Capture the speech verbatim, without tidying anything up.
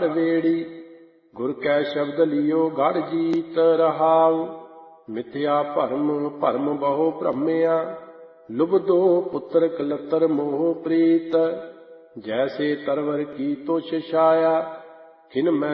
ਵੇੜੀ ਗੁਰ ਕੈ ਸ਼ਬਦ ਲਿਓ ਗੜ ਜੀਤ ਰਹਾਉ। ਮਿਥਿਆ ਭਰਮ ਭਰਮ ਬਹੁ ਭ੍ਰਮਿਆ ਲੁਬਧੋ ਪੁੱਤਰ ਕਲਤਰ ਮੋਹ ਪ੍ਰੀਤ। ਜੈਸੇ ਤਰਵਰ ਕੀ ਤੁਛ ਛਾਇਆ ਖਿਨ ਮੈਂ